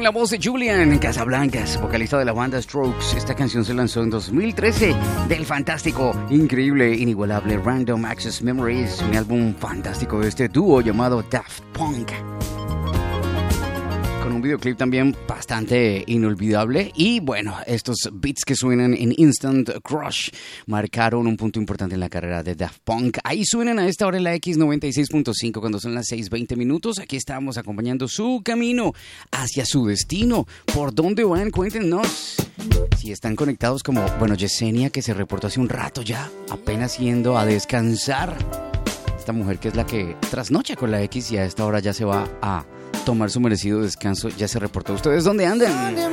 con la voz de Julian Casablancas, vocalista de la banda Strokes. Esta canción se lanzó en 2013 del fantástico, increíble, inigualable Random Access Memories, un álbum fantástico de este dúo llamado Daft Punk. Con un videoclip también bastante inolvidable. Y bueno, estos beats que suenan en Instant Crush marcaron un punto importante en la carrera de Daft Punk. Ahí suenan a esta hora en la X96.5 cuando son las 6:20 minutos. Aquí estamos acompañando su camino hacia su destino. ¿Por dónde van? Cuéntenos. Si están conectados como, bueno, Yesenia, que se reportó hace un rato ya, apenas yendo a descansar. Esta mujer que es la que trasnocha con la X y a esta hora ya se va a tomar su merecido descanso. Ya se reportó. ¿Ustedes dónde andan?